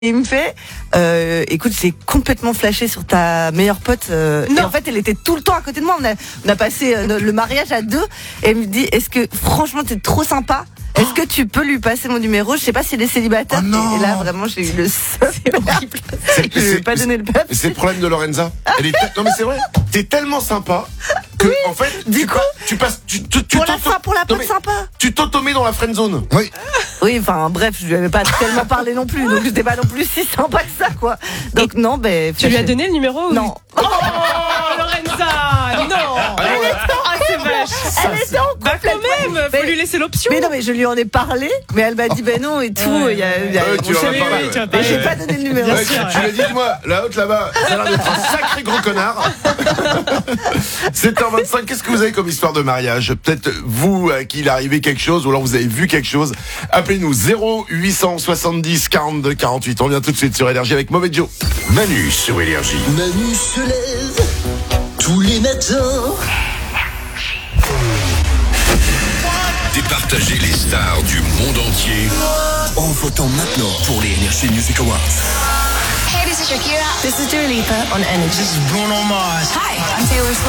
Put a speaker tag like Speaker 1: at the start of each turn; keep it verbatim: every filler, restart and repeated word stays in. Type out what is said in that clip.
Speaker 1: il me fait, euh, écoute, j'ai complètement flashé sur ta meilleure pote. Euh, et en fait, elle était tout le temps à côté de moi. On a, on a passé euh, le mariage à deux. Et elle me dit, est-ce que, franchement, t'es trop sympa. Est-ce que tu peux lui passer mon numéro? Je sais pas s'il est célibataire.
Speaker 2: Oh
Speaker 1: et là, vraiment, j'ai eu le seum. C'est horrible. Je lui ai pas donné le pep.
Speaker 2: C'est le problème de Lorenza. Elle est non, mais c'est vrai. T'es tellement sympa que,
Speaker 1: oui,
Speaker 2: en fait,
Speaker 1: du
Speaker 2: tu,
Speaker 1: coup,
Speaker 2: pas, tu passes, tu, tu, tu
Speaker 1: pour la fin, pour la pote sympa.
Speaker 2: Tu t'automets dans la friend zone. Oui.
Speaker 1: Oui, enfin, bref, je lui avais pas tellement parlé non plus. Donc, j'étais pas non plus si sympa que ça, quoi. Donc, non, ben.
Speaker 3: Tu lui as donné le numéro?
Speaker 1: Non.
Speaker 3: Oh, Lorenza! Non!
Speaker 1: Elle était en
Speaker 3: ah, c'est vache!
Speaker 1: Elle était en
Speaker 3: Bah, quand même! Faut lui laisser l'option!
Speaker 1: Mais non, mais je lui en ai parlé, mais elle m'a dit, ben non, et tout.
Speaker 3: Ouais.
Speaker 1: Il y a, il y a,
Speaker 2: Ouais, tu leur as parlé, ouais.
Speaker 3: tu as
Speaker 1: mais
Speaker 3: parlé.
Speaker 1: j'ai pas donné le numéro.
Speaker 2: Ouais, tu tu l'as dit, dis-moi, la haute là-bas, ça a l'air d'être un sacré gros connard. sept heures vingt-cinq, qu'est-ce que vous avez comme histoire de mariage? Peut-être vous, à qui il est arrivé quelque chose, ou alors vous avez vu quelque chose. Appelez-nous zéro huit cent soixante-dix quarante-deux quarante-huit. On vient tout de suite sur Énergie avec Mauvais Joe.
Speaker 4: Manu sur Énergie.
Speaker 5: Manu se lève tous les matins.
Speaker 4: Départager les stars du monde entier
Speaker 5: En votant maintenant pour les Energy Music Awards.
Speaker 6: Hey, this is Shakira.
Speaker 7: This is Dua Lipa on Energy.
Speaker 8: This is Bruno Mars.
Speaker 6: Hi, I'm Taylor Swift.